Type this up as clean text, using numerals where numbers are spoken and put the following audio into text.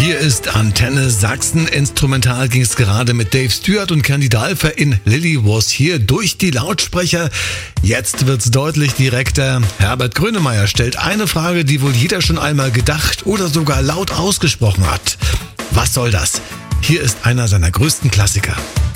Hier ist Antenne Sachsen. Instrumental ging es gerade mit Dave Stewart und Candy Dulfer in Lily Was Here durch die Lautsprecher. Jetzt wird's deutlich direkter. Herbert Grönemeyer stellt eine Frage, die wohl jeder schon einmal gedacht oder sogar laut ausgesprochen hat. Was soll das? Hier ist einer seiner größten Klassiker.